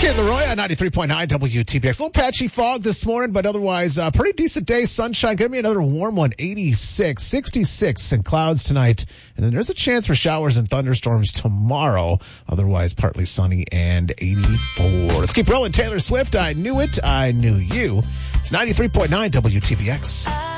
Kid Leroy on 93.9 WTPX. A little patchy fog this morning, but otherwise pretty decent day. Sunshine. Going to be another warm one. 86, 66 and clouds tonight. And then there's a chance for showers and thunderstorms tomorrow. Otherwise partly sunny and 84. Let's keep rolling. Taylor Swift. I knew it. I knew you. It's 93.9 WTPX.